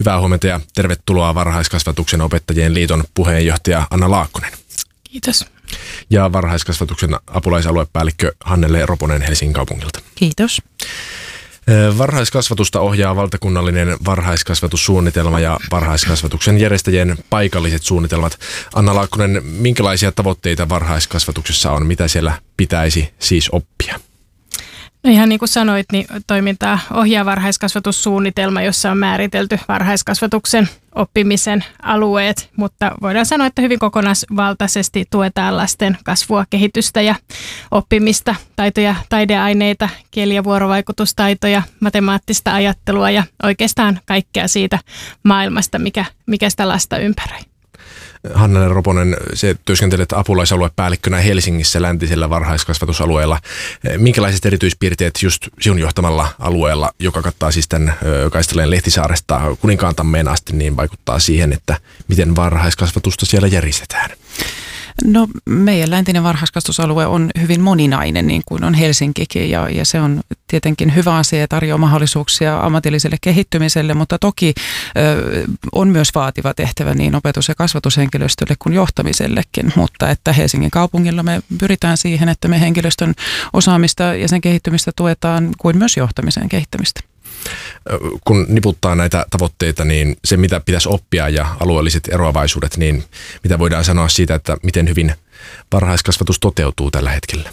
Hyvää huomenta ja tervetuloa Varhaiskasvatuksen opettajien liiton puheenjohtaja Anna Laakkonen. Kiitos. Ja varhaiskasvatuksen apulaisaluepäällikkö Hannele Roponen Helsingin kaupungilta. Kiitos. Varhaiskasvatusta ohjaa valtakunnallinen varhaiskasvatussuunnitelma ja varhaiskasvatuksen järjestäjien paikalliset suunnitelmat. Anna Laakkonen, minkälaisia tavoitteita varhaiskasvatuksessa on? Mitä siellä pitäisi siis oppia? No ihan niin kuin sanoit, niin toimintaa ohjaa varhaiskasvatussuunnitelma, jossa on määritelty varhaiskasvatuksen oppimisen alueet, mutta voidaan sanoa, että hyvin kokonaisvaltaisesti tuetaan lasten kasvua, kehitystä ja oppimista, taitoja, taideaineita, kieli- ja vuorovaikutustaitoja, matemaattista ajattelua ja oikeastaan kaikkea siitä maailmasta, mikä sitä lasta ympäröi. Hannele Roponen, se työskentelet apulaisaluepäällikkönä Helsingissä läntisellä varhaiskasvatusalueella. Minkälaiset erityispiirteet just sinun johtamalla alueella, joka kattaa siis tämän Kaistaleen Lehtisaaresta Kuninkaantammeen asti, niin vaikuttaa siihen, että miten varhaiskasvatusta siellä järjestetään? No meidän läntinen varhaiskasvatusalue on hyvin moninainen, niin kuin on Helsinkikin, ja se on tietenkin hyvä asia ja tarjoaa mahdollisuuksia ammatilliselle kehittymiselle, mutta toki on myös vaativa tehtävä niin opetus- ja kasvatushenkilöstölle kuin johtamisellekin, mutta että Helsingin kaupungilla me pyritään siihen, että me henkilöstön osaamista ja sen kehittymistä tuetaan kuin myös johtamisen kehittämistä. Kun niputtaa näitä tavoitteita, niin se mitä pitäisi oppia ja alueelliset eroavaisuudet, niin mitä voidaan sanoa siitä, että miten hyvin varhaiskasvatus toteutuu tällä hetkellä?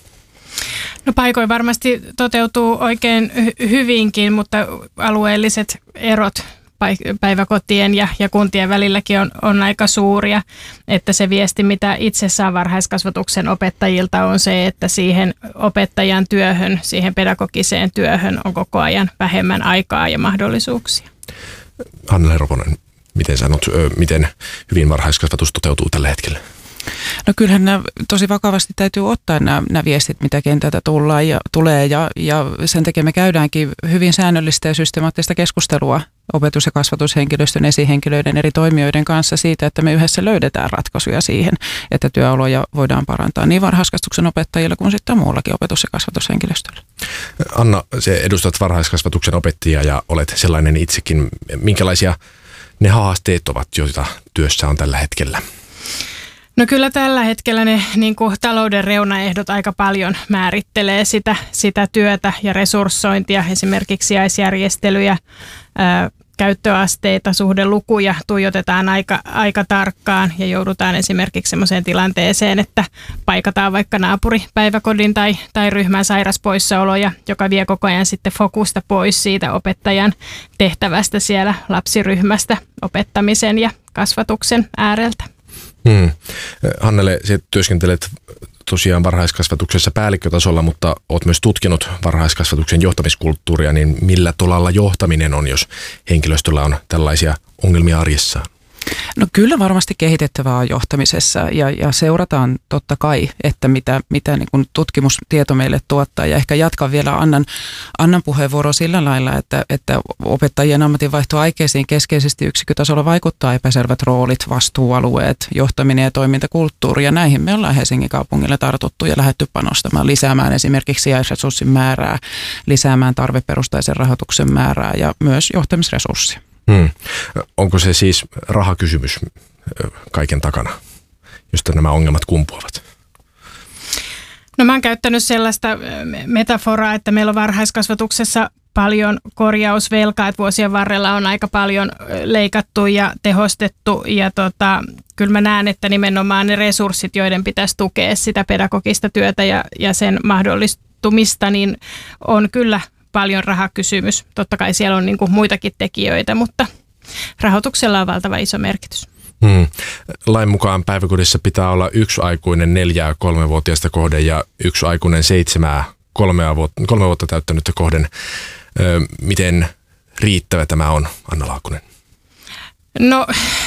No paikoin varmasti toteutuu oikein hyvinkin, mutta alueelliset erot päiväkotien ja kuntien välilläkin on aika suuria, että se viesti, mitä itse saa varhaiskasvatuksen opettajilta on se, että siihen opettajan työhön, siihen pedagogiseen työhön on koko ajan vähemmän aikaa ja mahdollisuuksia. Hannele Roponen, miten sanot, miten hyvin varhaiskasvatus toteutuu tällä hetkellä? No kyllähän nämä tosi vakavasti täytyy ottaa nämä viestit, mitä kentältä tulee ja sen takia me käydäänkin hyvin säännöllistä ja systemaattista keskustelua opetus- ja kasvatushenkilöstön, esihenkilöiden, eri toimijoiden kanssa siitä, että me yhdessä löydetään ratkaisuja siihen, että työoloja voidaan parantaa niin varhaiskasvatuksen opettajille kuin sitten muullakin opetus- ja kasvatushenkilöstöllä. Anna, se edustat varhaiskasvatuksen opettajia ja olet sellainen itsekin. Minkälaisia ne haasteet ovat, joita työssä on tällä hetkellä? No kyllä tällä hetkellä ne niin kuin talouden reunaehdot aika paljon määrittelee sitä työtä ja resurssointia, esimerkiksi sijaisjärjestelyjä, käyttöasteita, suhdelukuja tuijotetaan aika tarkkaan ja joudutaan esimerkiksi sellaiseen tilanteeseen, että paikataan vaikka naapuripäiväkodin tai ryhmän sairaspoissaoloja, joka vie koko ajan sitten fokusta pois siitä opettajan tehtävästä siellä lapsiryhmästä opettamisen ja kasvatuksen ääreltä. Hannele, sinä työskentelet tosiaan varhaiskasvatuksessa päällikkötasolla, mutta olet myös tutkinut varhaiskasvatuksen johtamiskulttuuria, niin millä tolalla johtaminen on, jos henkilöstöllä on tällaisia ongelmia arjessaan? No kyllä varmasti kehitettävää on johtamisessa ja seurataan totta kai, että mitä niin kuin tutkimustieto meille tuottaa. Ja ehkä jatkan vielä Annan puheenvuoro sillä lailla, että opettajien ammatinvaihtoaikeisiin keskeisesti yksikkötasolla vaikuttaa epäselvät roolit, vastuualueet, johtaminen ja toimintakulttuuri. Ja näihin me ollaan Helsingin kaupungilla tartuttu ja lähdetty panostamaan, lisäämään esimerkiksi sijaisresurssin määrää, lisäämään tarveperustaisen rahoituksen määrää ja myös johtamisresurssia. Onko se siis rahakysymys kaiken takana, josta nämä ongelmat kumpuavat? No mä oon käyttänyt sellaista metaforaa, että meillä on varhaiskasvatuksessa paljon korjausvelkaa, että vuosien varrella on aika paljon leikattu ja tehostettu ja kyllä mä näen, että nimenomaan ne resurssit, joiden pitäisi tukea sitä pedagogista työtä ja sen mahdollistumista, niin on kyllä paljon rahakysymys. Totta kai siellä on niin kuin muitakin tekijöitä, mutta rahoituksella on valtava iso merkitys. Lain mukaan päiväkodissa pitää olla yksi aikuinen 4-3-vuotiaista kohden ja yksi aikuinen 7-3 vuotta täyttänyttä kohden. Miten riittävä tämä on, Anna Laakkonen? No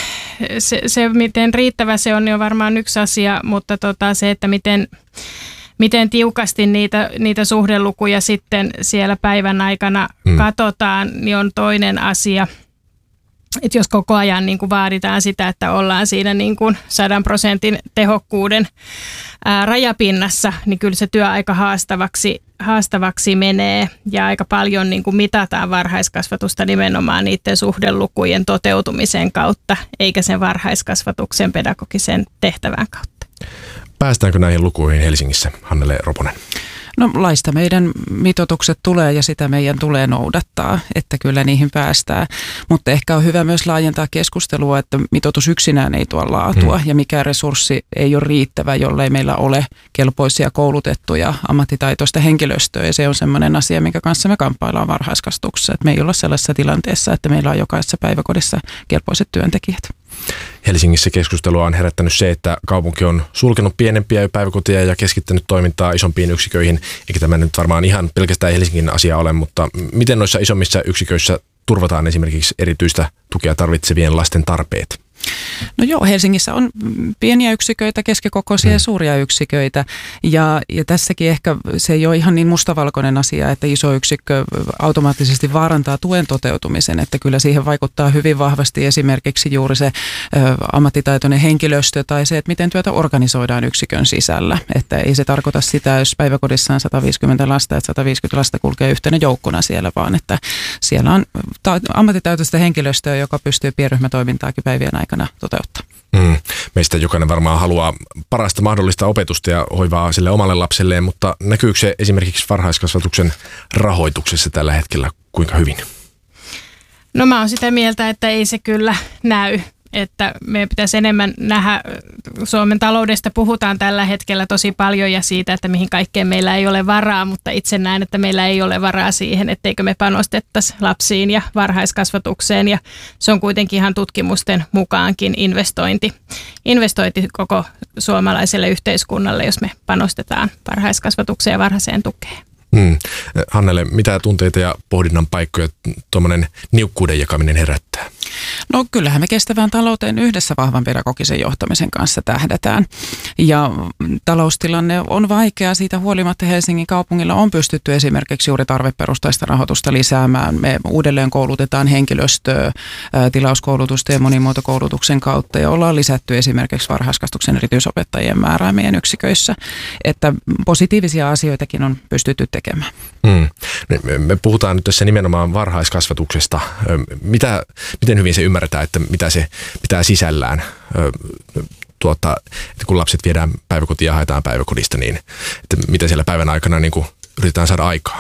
se miten riittävä se on varmaan yksi asia, mutta se, että miten tiukasti niitä suhdelukuja sitten siellä päivän aikana katsotaan, niin on toinen asia. että jos koko ajan niin kuin vaaditaan sitä, että ollaan siinä niin kuin 100% tehokkuuden rajapinnassa, niin kyllä se työ aika haastavaksi menee ja aika paljon niin kuin mitataan varhaiskasvatusta nimenomaan niiden suhdelukujen toteutumisen kautta, eikä sen varhaiskasvatuksen pedagogisen tehtävän kautta. Päästäänkö näihin lukuihin Helsingissä, Hannele Roponen? No laista meidän mitoitukset tulee ja sitä meidän tulee noudattaa, että kyllä niihin päästään. Mutta ehkä on hyvä myös laajentaa keskustelua, että mitoitus yksinään ei tuo laatua ja mikään resurssi ei ole riittävä, jollei meillä ole kelpoisia, koulutettuja, ammattitaitoista henkilöstöä. Ja se on sellainen asia, minkä kanssa me kamppaillaan varhaiskasvatuksessa. Että me ei olla sellaisessa tilanteessa, että meillä on jokaisessa päiväkodissa kelpoiset työntekijät. Helsingissä keskustelua on herättänyt se, että kaupunki on sulkenut pienempiä päiväkoteja ja keskittänyt toimintaa isompiin yksiköihin. Eikä tämä nyt varmaan ihan pelkästään Helsingin asia ole, mutta miten noissa isommissa yksiköissä turvataan esimerkiksi erityistä tukea tarvitsevien lasten tarpeet? No joo, Helsingissä on pieniä yksiköitä, keskikokoisia ja suuria yksiköitä ja tässäkin ehkä se ei ole ihan niin mustavalkoinen asia, että iso yksikkö automaattisesti vaarantaa tuen toteutumisen, että kyllä siihen vaikuttaa hyvin vahvasti esimerkiksi juuri se ammattitaitoinen henkilöstö tai se, että miten työtä organisoidaan yksikön sisällä, että ei se tarkoita sitä, jos päiväkodissa on 150 lasta, että 150 lasta kulkee yhtenä joukkona siellä, vaan että siellä on ammattitaitoista henkilöstöä, joka pystyy pienryhmätoimintaakin päivien aikana toteuttaa. Meistä jokainen varmaan haluaa parasta mahdollista opetusta ja hoivaa sille omalle lapselleen, mutta näkyykö se esimerkiksi varhaiskasvatuksen rahoituksessa tällä hetkellä kuinka hyvin? No mä oon sitä mieltä, että ei se kyllä näy. Että meidän pitäisi enemmän nähdä, Suomen taloudesta puhutaan tällä hetkellä tosi paljon ja siitä, että mihin kaikkeen meillä ei ole varaa, mutta itse näen, että meillä ei ole varaa siihen, etteikö me panostettaisi lapsiin ja varhaiskasvatukseen ja se on kuitenkin ihan tutkimusten mukaankin investointi koko suomalaiselle yhteiskunnalle, jos me panostetaan varhaiskasvatukseen ja varhaiseen tukeen. Hannele, mitä tunteita ja pohdinnan paikkoja tuommoinen niukkuuden jakaminen herättää? No kyllähän me kestävään talouteen yhdessä vahvan pedagogisen johtamisen kanssa tähdätään. Ja taloustilanne on vaikea. Siitä huolimatta Helsingin kaupungilla on pystytty esimerkiksi juuri tarveperustaista rahoitusta lisäämään. Me uudelleen koulutetaan henkilöstöä tilauskoulutusta ja monimuotokoulutuksen kautta ja ollaan lisätty esimerkiksi varhaiskasvatuksen erityisopettajien määrää meidän yksiköissä. Että positiivisia asioitakin on pystytty tekemään. Me puhutaan nyt tässä nimenomaan varhaiskasvatuksesta. Miten hyvin se ymmärretään, että mitä se pitää sisällään, että kun lapset viedään päiväkotiin ja haetaan päiväkodista, niin että mitä siellä päivän aikana niin kuin yritetään saada aikaan?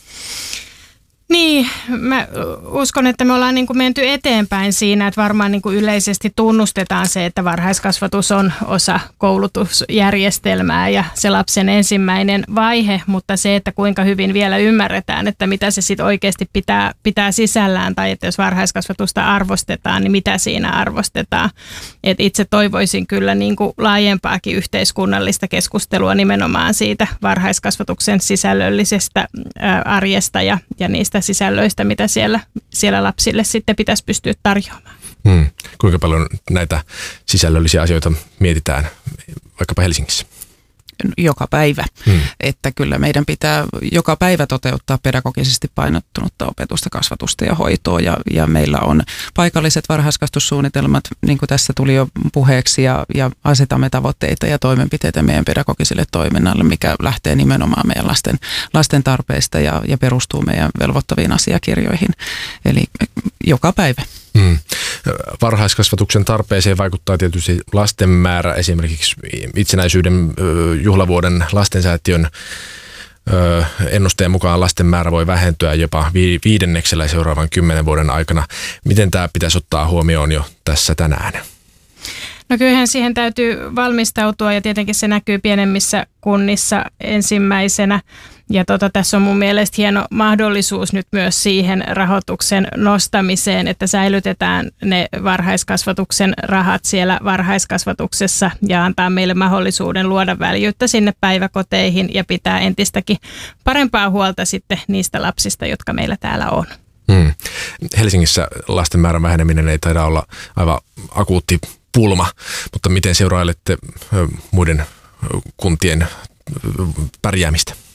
Niin, mä uskon, että me ollaan niin kuin menty eteenpäin siinä, että varmaan niin kuin yleisesti tunnustetaan se, että varhaiskasvatus on osa koulutusjärjestelmää ja se lapsen ensimmäinen vaihe, mutta se, että kuinka hyvin vielä ymmärretään, että mitä se sitten oikeasti pitää sisällään tai että jos varhaiskasvatusta arvostetaan, niin mitä siinä arvostetaan. Et itse toivoisin kyllä niin kuin laajempaakin yhteiskunnallista keskustelua nimenomaan siitä varhaiskasvatuksen sisällöllisestä arjesta ja niistä sisällöistä, mitä siellä lapsille sitten pitäisi pystyä tarjoamaan. Kuinka paljon näitä sisällöllisiä asioita mietitään vaikkapa Helsingissä? Joka päivä. Että kyllä meidän pitää joka päivä toteuttaa pedagogisesti painottunutta opetusta, kasvatusta ja hoitoa ja meillä on paikalliset varhaiskasvatussuunnitelmat, niin kuin tässä tuli jo puheeksi ja asetamme tavoitteita ja toimenpiteitä meidän pedagogiselle toiminnalle, mikä lähtee nimenomaan meidän lasten tarpeista ja perustuu meidän velvoittaviin asiakirjoihin. Eli joka päivä. Varhaiskasvatuksen tarpeeseen vaikuttaa tietysti lasten määrä. Esimerkiksi itsenäisyyden juhlavuoden lastensäätiön ennusteen mukaan lasten määrä voi vähentyä jopa 5% seuraavan 10 vuoden aikana. Miten tämä pitäisi ottaa huomioon jo tässä tänään? No kyllähän siihen täytyy valmistautua ja tietenkin se näkyy pienemmissä kunnissa ensimmäisenä. Ja tässä on mun mielestä hieno mahdollisuus nyt myös siihen rahoituksen nostamiseen, että säilytetään ne varhaiskasvatuksen rahat siellä varhaiskasvatuksessa ja antaa meille mahdollisuuden luoda väljyyttä sinne päiväkoteihin ja pitää entistäkin parempaa huolta sitten niistä lapsista, jotka meillä täällä on. Helsingissä lasten määrän väheneminen ei taida olla aivan akuutti pulma, mutta miten seurailette muiden kuntien pärjäämistä?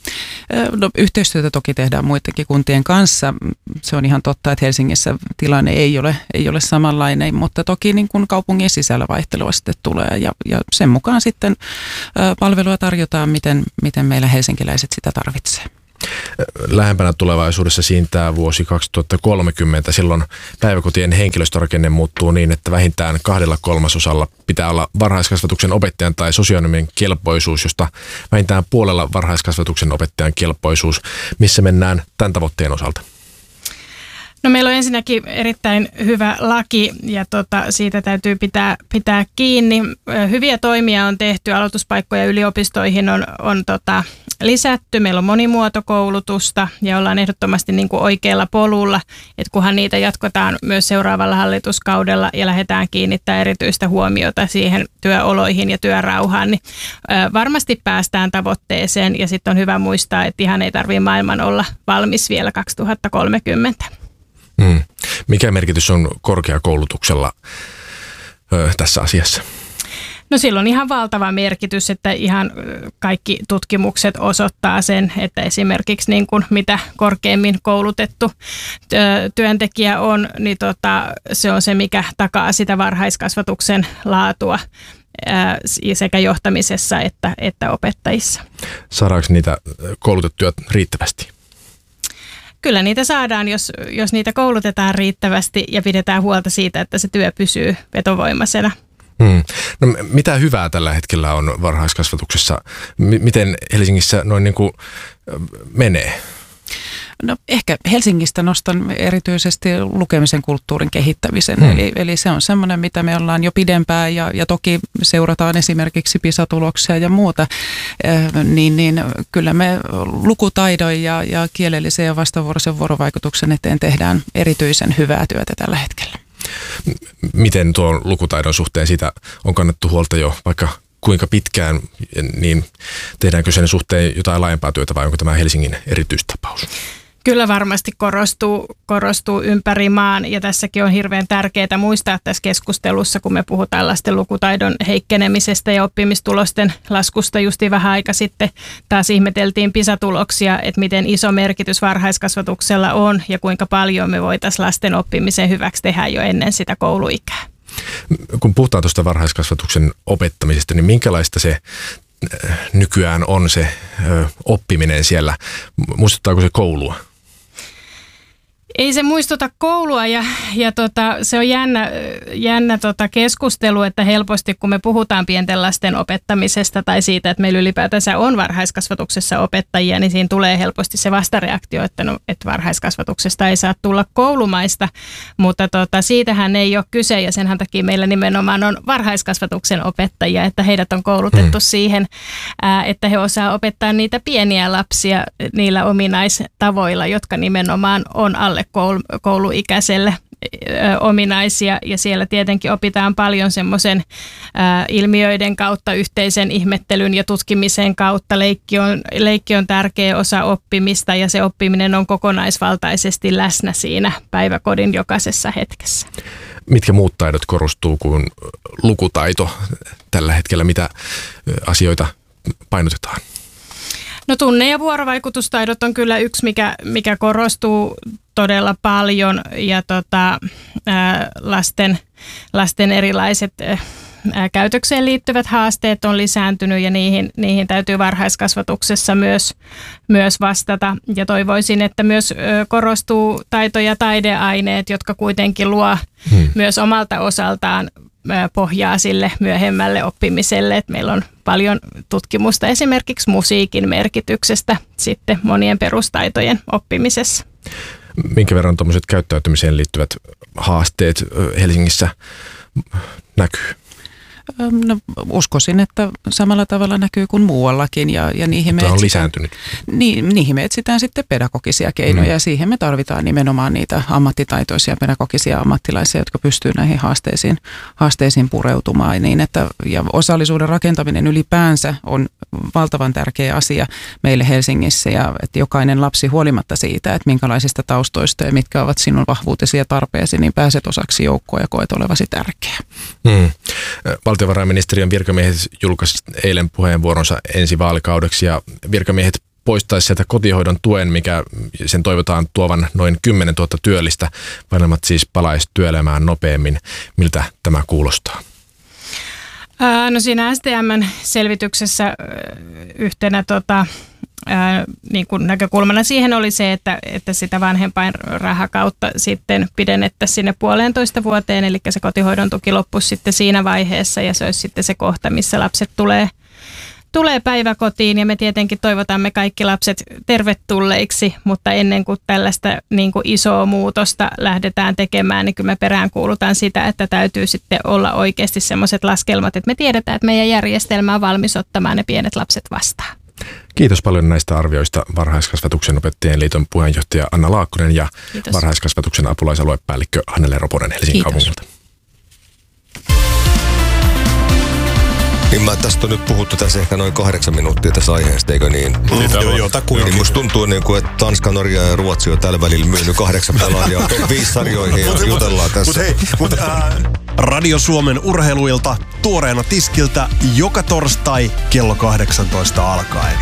No, yhteistyötä toki tehdään muidenkin kuntien kanssa. Se on ihan totta, että Helsingissä tilanne ei ole samanlainen, mutta toki niin kuin kaupungin sisällä vaihtelua sitten tulee ja sen mukaan sitten palvelua tarjotaan, miten meillä helsinkiläiset sitä tarvitsee. Lähempänä tulevaisuudessa siintää vuosi 2030. Silloin päiväkotien henkilöstörakenne muuttuu niin, että vähintään 2/3 pitää olla varhaiskasvatuksen opettajan tai sosionomin kelpoisuus, josta vähintään puolella varhaiskasvatuksen opettajan kelpoisuus. Missä mennään tämän tavoitteen osalta? No meillä on ensinnäkin erittäin hyvä laki ja siitä täytyy pitää kiinni. Hyviä toimia on tehty, aloituspaikkoja yliopistoihin on lisätty. Meillä on monimuotokoulutusta ja ollaan ehdottomasti niin kuin oikealla polulla, että kunhan niitä jatketaan myös seuraavalla hallituskaudella ja lähdetään kiinnittää erityistä huomiota siihen työoloihin ja työrauhaan, niin varmasti päästään tavoitteeseen ja sitten on hyvä muistaa, että ihan ei tarvitse maailman olla valmis vielä 2030. Mikä merkitys on korkeakoulutuksella tässä asiassa? No sillä on ihan valtava merkitys, että ihan kaikki tutkimukset osoittaa sen, että esimerkiksi niin kuin mitä korkeammin koulutettu työntekijä on, niin se on se, mikä takaa sitä varhaiskasvatuksen laatua sekä johtamisessa että opettajissa. Saadaanko niitä koulutettuja riittävästi? Kyllä niitä saadaan, jos niitä koulutetaan riittävästi ja pidetään huolta siitä, että se työ pysyy vetovoimaisena. No, mitä hyvää tällä hetkellä on varhaiskasvatuksessa? Miten Helsingissä noin niin kuin menee? No ehkä Helsingistä nostan erityisesti lukemisen kulttuurin kehittämisen. Eli se on semmoinen, mitä me ollaan jo pidempään ja toki seurataan esimerkiksi PISA-tuloksia ja muuta. Niin kyllä me lukutaidon ja kielellisen ja vastavuoroisen vuorovaikutuksen eteen tehdään erityisen hyvää työtä tällä hetkellä. Miten tuon lukutaidon suhteen siitä on kannettu huolta jo vaikka kuinka pitkään, niin tehdäänkö sen suhteen jotain laajempaa työtä vai onko tämä Helsingin erityistapaus? Kyllä varmasti korostuu ympäri maan ja tässäkin on hirveän tärkeää muistaa tässä keskustelussa, kun me puhutaan lasten lukutaidon heikkenemisestä ja oppimistulosten laskusta. Justi vähän aika sitten taas ihmeteltiin PISA-tuloksia, että miten iso merkitys varhaiskasvatuksella on ja kuinka paljon me voitaisiin lasten oppimisen hyväksi tehdä jo ennen sitä kouluikää. Kun puhutaan tuosta varhaiskasvatuksen opettamisesta, niin minkälaista se nykyään on se oppiminen siellä? Muistuttaako se koulua? Ei se muistuta koulua ja se on jännä keskustelu, että helposti kun me puhutaan pienten lasten opettamisesta tai siitä, että meillä ylipäätänsä on varhaiskasvatuksessa opettajia, niin siinä tulee helposti se vastareaktio, että varhaiskasvatuksesta ei saa tulla koulumaista, mutta siitähän ei ole kyse ja senhän takia meillä nimenomaan on varhaiskasvatuksen opettajia, että heidät on koulutettu siihen, että he osaa opettaa niitä pieniä lapsia niillä ominaistavoilla, jotka nimenomaan on alle kouluikäiselle ominaisia ja siellä tietenkin opitaan paljon semmoisen ilmiöiden kautta, yhteisen ihmettelyn ja tutkimisen kautta. Leikki on tärkeä osa oppimista ja se oppiminen on kokonaisvaltaisesti läsnä siinä päiväkodin jokaisessa hetkessä. Mitkä muut taidot korostuu kuin lukutaito tällä hetkellä? Mitä asioita painotetaan? No tunne- ja vuorovaikutustaidot on kyllä yksi, mikä korostuu todella paljon ja lasten erilaiset käytökseen liittyvät haasteet on lisääntynyt ja niihin täytyy varhaiskasvatuksessa myös vastata. Ja toivoisin, että myös korostuu taito- ja taideaineet, jotka kuitenkin luo myös omalta osaltaan pohjaa sille myöhemmälle oppimiselle. Että meillä on paljon tutkimusta esimerkiksi musiikin merkityksestä sitten monien perustaitojen oppimisessa. Minkä verran tuommoiset käyttäytymiseen liittyvät haasteet Helsingissä näkyy? No, uskoisin, että samalla tavalla näkyy kuin muuallakin. Ja niihin me on lisääntynyt. Niihin me etsitään sitten pedagogisia keinoja ja siihen me tarvitaan nimenomaan niitä ammattitaitoisia pedagogisia ammattilaisia, jotka pystyy näihin haasteisiin pureutumaan. Niin että, ja osallisuuden rakentaminen ylipäänsä on valtavan tärkeä asia meille Helsingissä ja että jokainen lapsi huolimatta siitä, että minkälaisista taustoista ja mitkä ovat sinun vahvuutesi ja tarpeesi, niin pääset osaksi joukkoa ja koet olevasi tärkeä. Valtiovarainministeriön virkamiehet julkaisivat eilen puheenvuoronsa ensi vaalikaudeksi ja virkamiehet poistaisi sieltä kotihoidon tuen, mikä sen toivotaan tuovan noin 10 000 työllistä. Vanhemmat siis palaisi työelämään nopeammin. Miltä tämä kuulostaa? No siinä STM:n selvityksessä yhtenä niin kuin näkökulmana siihen oli se, että sitä vanhempainrahakautta sitten pidennettäisiin sinne 1,5 vuoteen, eli se kotihoidon tuki loppuisi sitten siinä vaiheessa ja se olisi sitten se kohta, missä lapset tulee päiväkotiin ja me tietenkin toivotamme kaikki lapset tervetulleiksi, mutta ennen kuin tällaista niin kuin isoa muutosta lähdetään tekemään, niin kyllä me peräänkuulutaan sitä, että täytyy sitten olla oikeasti sellaiset laskelmat, että me tiedetään, että meidän järjestelmä on valmis ottamaan ne pienet lapset vastaan. Kiitos paljon näistä arvioista Varhaiskasvatuksen opettajien liiton puheenjohtaja Anna Laakkonen ja Kiitos. Varhaiskasvatuksen apulaisaluepäällikkö Hannele Roponen Helsingin kaupungilta. Niin tästä on nyt puhuttu tässä ehkä noin 8 minuuttia tässä aiheesta, eikö niin? Niin musta tuntuu, että Tanska, Norja ja Ruotsi on tällä välillä myynyt 8 pelaajaa top 5 sarjoihin ja jutellaan tässä. Radio Suomen urheiluilta tuoreena tiskiltä joka torstai kello 18 alkaen.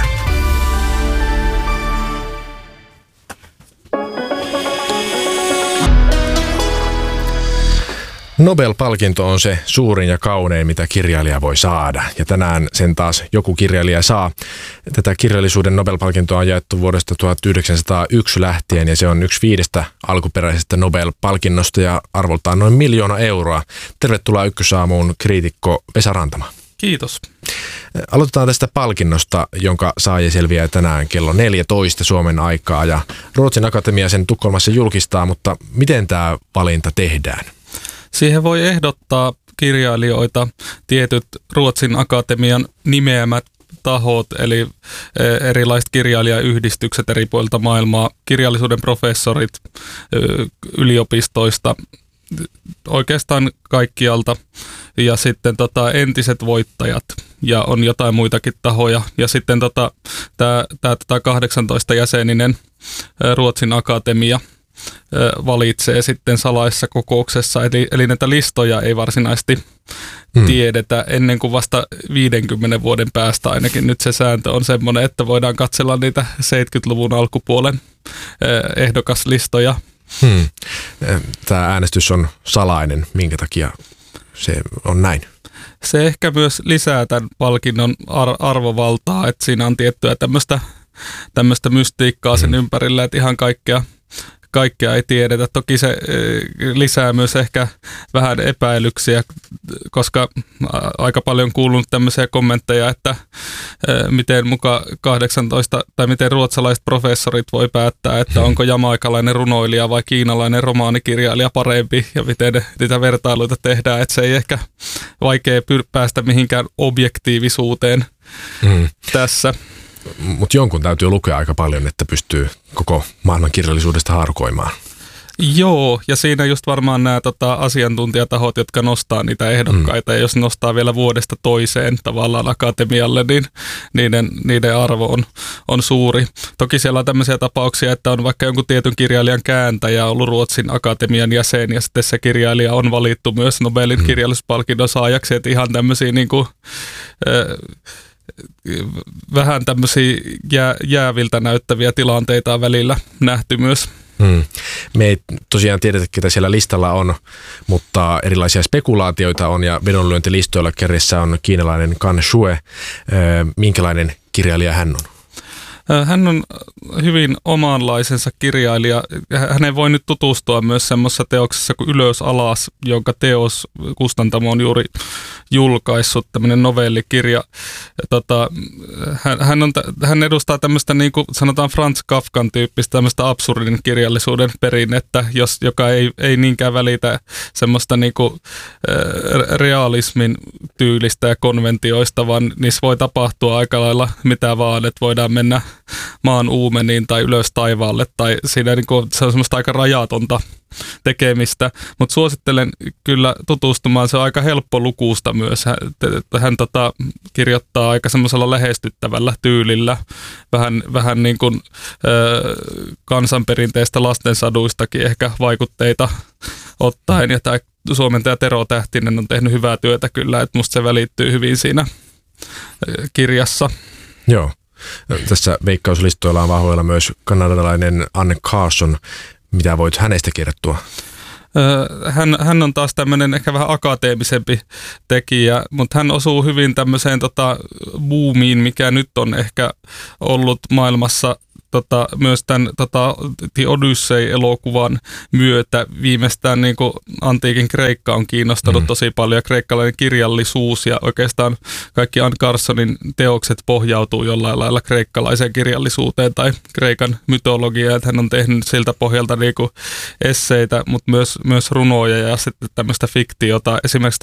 Nobel-palkinto on se suurin ja kaunein, mitä kirjailija voi saada. Ja tänään sen taas joku kirjailija saa. Tätä kirjallisuuden Nobel-palkintoa on jaettu vuodesta 1901 lähtien ja se on yksi 5 alkuperäisestä Nobel-palkinnosta ja arvoltaan noin 1 miljoona euroa. Tervetuloa Ykkösaamuun kriitikko Vesa Rantama. Kiitos. Aloitetaan tästä palkinnosta, jonka saaja selviää tänään kello 14 Suomen aikaa ja Ruotsin Akatemia sen Tukholmassa julkistaa, mutta miten tämä valinta tehdään? Siihen voi ehdottaa kirjailijoita tietyt Ruotsin Akatemian nimeämät tahot, eli erilaiset kirjailijayhdistykset eri puolilta maailmaa, kirjallisuuden professorit yliopistoista, oikeastaan kaikkialta, ja sitten entiset voittajat, ja on jotain muitakin tahoja, ja sitten tämä 18-jäseninen Ruotsin Akatemia valitsee sitten salaisessa kokouksessa, eli näitä listoja ei varsinaisesti tiedetä ennen kuin vasta 50 vuoden päästä ainakin. Nyt se sääntö on semmoinen, että voidaan katsella niitä 70-luvun alkupuolen ehdokaslistoja. Tämä äänestys on salainen. Minkä takia se on näin? Se ehkä myös lisää tämän palkinnon arvovaltaa, että siinä on tiettyä tämmöistä mystiikkaa sen ympärillä, että ihan kaikkea ei tiedetä. Toki se lisää myös ehkä vähän epäilyksiä, koska aika paljon kuulunut tämmöisiä kommentteja, että miten muka 18 tai miten ruotsalaiset professorit voi päättää, että onko jamaikalainen runoilija vai kiinalainen romaanikirjailija parempi ja miten niitä vertailuita tehdään, että se ei ehkä vaikea päästä mihinkään objektiivisuuteen tässä. Mutta jonkun täytyy lukea aika paljon, että pystyy koko maailman kirjallisuudesta haarukoimaan. Joo, ja siinä just varmaan nämä asiantuntijatahot, jotka nostaa niitä ehdokkaita, ja jos nostaa vielä vuodesta toiseen tavallaan akatemialle, niin niiden arvo on suuri. Toki siellä on tämmöisiä tapauksia, että on vaikka jonkun tietyn kirjailijan kääntäjä ollut Ruotsin Akatemian jäsen, ja sitten se kirjailija on valittu myös Nobelin kirjallisuuspalkinnon saajaksi, että ihan tämmöisiä vähän tämmöisiä jääviltä näyttäviä tilanteita on välillä nähty myös. Me ei tosiaan tiedetä, ketä siellä listalla on, mutta erilaisia spekulaatioita on ja vedonlyöntilistoilla kärjessä on kiinalainen Kan Shue. Minkälainen kirjailija hän on? Hän on hyvin omanlaisensa kirjailija. Hän ei voi nyt tutustua myös semmoisessa teoksessa kuin Ylös alas, jonka teos Kustantamo on juuri julkaissut, tämmöinen novellikirja. Hän edustaa tämmöistä niin kuin sanotaan Franz Kafkan tyyppistä tämmöistä absurdin kirjallisuuden perinnettä, joka ei niinkään välitä semmoista niin kuin realismin tyylistä ja konventioista, vaan niissä voi tapahtua aika lailla mitä vaan, että voidaan mennä maan uumeniin tai ylös taivaalle, tai siinä niin kuin, se on semmoista aika rajatonta tekemistä, mutta suosittelen kyllä tutustumaan, se on aika helppo lukuusta myös. Hän kirjoittaa aika semmoisella lähestyttävällä tyylillä, vähän niin kuin kansanperinteistä lastensaduistakin ehkä vaikutteita ottaen, ja tämä suomentaja Tero Tähtinen on tehnyt hyvää työtä kyllä, että musta se välittyy hyvin siinä kirjassa. Joo. Tässä veikkauslistoilla on vahvoilla myös kanadalainen Anne Carson. Mitä voit hänestä kertoa? Hän on taas tämmöinen ehkä vähän akateemisempi tekijä, mutta hän osuu hyvin tämmöiseen boomiin, mikä nyt on ehkä ollut maailmassa myös tämän The Odyssey-elokuvan myötä. Viimeistään niin kuin antiikin Kreikka on kiinnostanut tosi paljon, kreikkalainen kirjallisuus ja oikeastaan kaikki Anne Carsonin teokset pohjautuu jollain lailla kreikkalaiseen kirjallisuuteen tai Kreikan mytologiaan, että hän on tehnyt siltä pohjalta niin kuin esseitä, mutta myös runoja ja sitten tämmöistä fiktiota. Esimerkiksi